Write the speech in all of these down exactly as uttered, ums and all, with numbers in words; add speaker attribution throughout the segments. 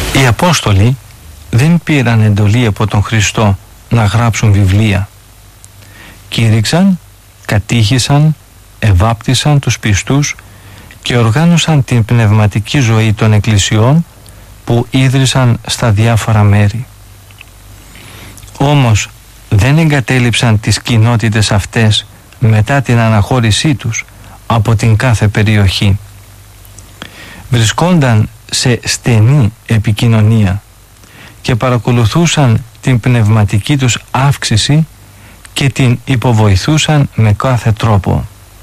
Speaker 1: Οι Απόστολοι δεν πήραν εντολή από τον Χριστό να γράψουν βιβλία. Κήρυξαν, κατήχησαν, ευάπτισαν τους πιστούς και οργάνωσαν την πνευματική ζωή των εκκλησιών που ίδρυσαν στα διάφορα μέρη. Όμως δεν εγκατέλειψαν τις κοινότητες αυτές μετά την αναχώρησή τους από την κάθε περιοχή. Βρισκόνταν σε στενή επικοινωνία και παρακολουθούσαν την πνευματική τους αύξηση και την υποβοηθούσαν με κάθε τρόπο.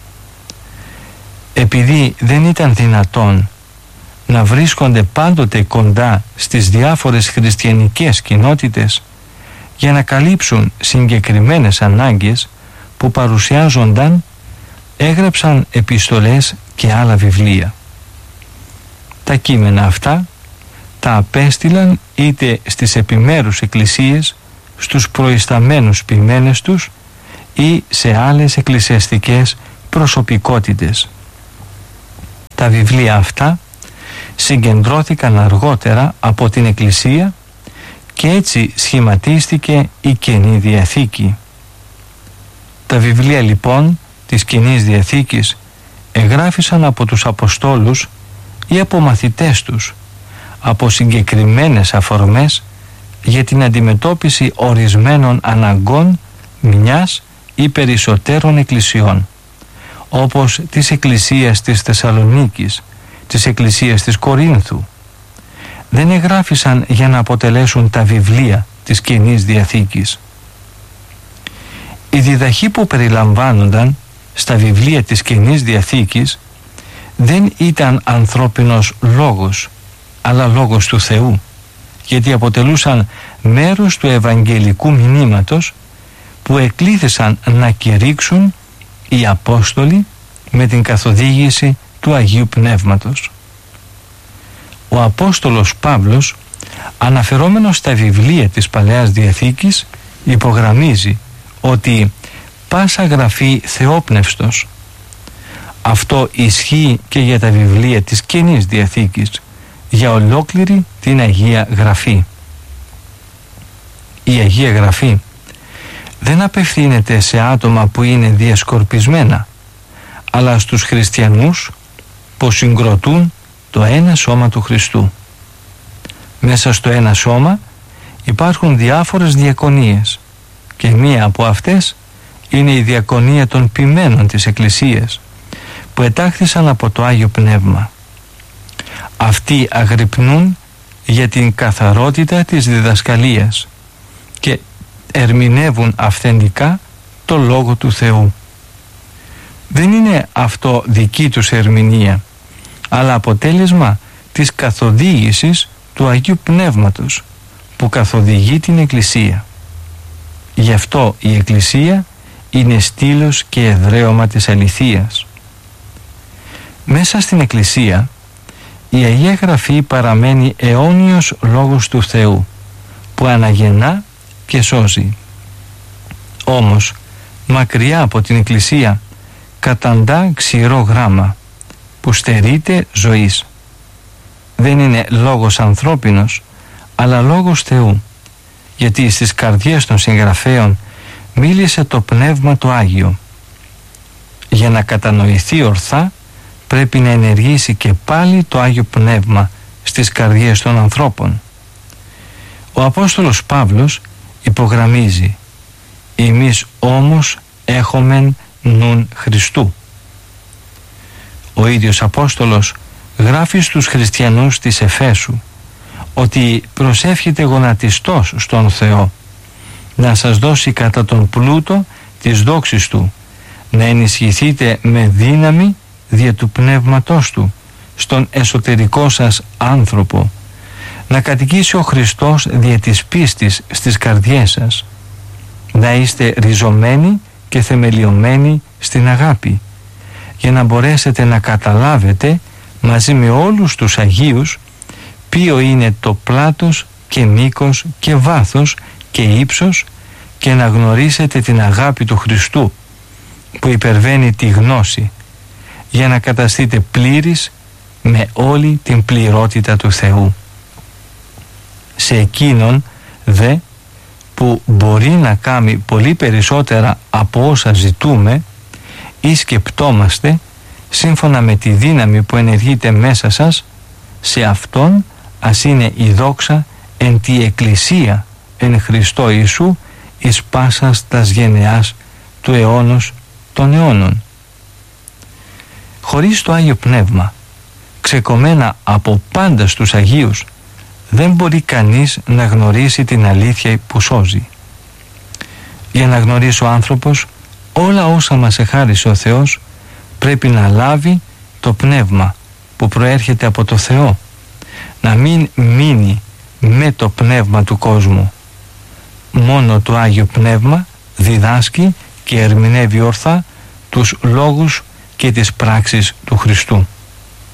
Speaker 1: Επειδή δεν ήταν δυνατόν να βρίσκονται πάντοτε κοντά στις διάφορες χριστιανικές κοινότητες για να καλύψουν συγκεκριμένες ανάγκες που παρουσιάζονταν, έγραψαν επιστολές και άλλα βιβλία. Τα κείμενα αυτά τα απέστειλαν είτε στις επιμέρους εκκλησίες, στους προϊσταμένους ποιμένες τους ή σε άλλες εκκλησιαστικές προσωπικότητες. Τα βιβλία αυτά συγκεντρώθηκαν αργότερα από την Εκκλησία και έτσι σχηματίστηκε η Καινή Διαθήκη. Τα βιβλία λοιπόν της Καινής Διαθήκης εγγράφησαν από τους Αποστόλους ή από μαθητές τους, από συγκεκριμένες αφορμές για την αντιμετώπιση ορισμένων αναγκών μιας ή περισσότερων εκκλησιών, όπως της Εκκλησίας της Θεσσαλονίκης, της Εκκλησίας της Κορίνθου. Δεν εγγράφησαν για να αποτελέσουν τα βιβλία της Καινής Διαθήκης. Οι διδαχοί που περιλαμβάνονταν στα βιβλία της Καινής Διαθήκης δεν ήταν ανθρώπινος λόγος, αλλά λόγος του Θεού, γιατί αποτελούσαν μέρος του Ευαγγελικού μηνύματος που εκλήθησαν να κηρύξουν οι Απόστολοι με την καθοδήγηση του Αγίου Πνεύματος. Ο Απόστολος Παύλος, αναφερόμενος στα βιβλία της Παλαιάς Διαθήκης, υπογραμμίζει ότι πάσα γραφή θεόπνευστος. Αυτό ισχύει και για τα βιβλία της Καινής Διαθήκης, για ολόκληρη την Αγία Γραφή. Η Αγία Γραφή δεν απευθύνεται σε άτομα που είναι διασκορπισμένα, αλλά στους χριστιανούς που συγκροτούν το ένα σώμα του Χριστού. Μέσα στο ένα σώμα υπάρχουν διάφορες διακονίες και μία από αυτές είναι η διακονία των ποιμένων της Εκκλησίας που ετάχθησαν από το Άγιο Πνεύμα. Αυτοί αγρυπνούν για την καθαρότητα της διδασκαλίας και ερμηνεύουν αυθεντικά το Λόγο του Θεού. Δεν είναι αυτό δική τους ερμηνεία, αλλά αποτέλεσμα της καθοδήγησης του Αγίου Πνεύματος που καθοδηγεί την Εκκλησία. Γι' αυτό η Εκκλησία είναι στήλος και εδραίωμα της αληθείας. Μέσα στην Εκκλησία η Αγία Γραφή παραμένει αιώνιος λόγος του Θεού που αναγεννά και σώζει. Όμως μακριά από την Εκκλησία καταντά ξηρό γράμμα που στερείται ζωής. Δεν είναι λόγος ανθρώπινος, αλλά λόγος Θεού, γιατί στις καρδιές των συγγραφέων μίλησε το Πνεύμα το Άγιο. Για να κατανοηθεί ορθά πρέπει να ενεργήσει και πάλι το Άγιο Πνεύμα στις καρδιές των ανθρώπων. Ο Απόστολος Παύλος υπογραμμίζει «Εμείς όμως έχομεν νουν Χριστού». Ο ίδιος Απόστολος γράφει στους χριστιανούς της Εφέσου ότι προσεύχεται γονατιστός στον Θεό να σας δώσει κατά τον πλούτο της δόξης Του, να ενισχυθείτε με δύναμη δια του Πνεύματός Του στον εσωτερικό σας άνθρωπο, να κατοικήσει ο Χριστός δια της πίστης στις καρδιές σας, να είστε ριζωμένοι και θεμελιωμένοι στην αγάπη, για να μπορέσετε να καταλάβετε μαζί με όλους τους Αγίους ποιο είναι το πλάτος και μήκος και βάθος και ύψος και να γνωρίσετε την αγάπη του Χριστού που υπερβαίνει τη γνώση, για να καταστείτε πλήρεις με όλη την πληρότητα του Θεού. σε εκείνον δε που μπορεί να κάνει πολύ περισσότερα από όσα ζητούμε ή σκεπτόμαστε, σύμφωνα με τη δύναμη που ενεργείται μέσα σας, σε Αυτόν ας είναι η δόξα εν τη Εκκλησία εν Χριστώ Ιησού εις πάσας τας γενεάς του αιώνος των αιώνων. Χωρίς το Άγιο Πνεύμα, ξεκομμένα από πάντα στους Αγίους, δεν μπορεί κανείς να γνωρίσει την αλήθεια που σώζει. Για να γνωρίσει ο άνθρωπος όλα όσα μας εχάρισε ο Θεός, πρέπει να λάβει το πνεύμα που προέρχεται από το Θεό, να μην μείνει με το πνεύμα του κόσμου. Μόνο το Άγιο Πνεύμα διδάσκει και ερμηνεύει ορθά τους λόγους και τις πράξεις του Χριστού.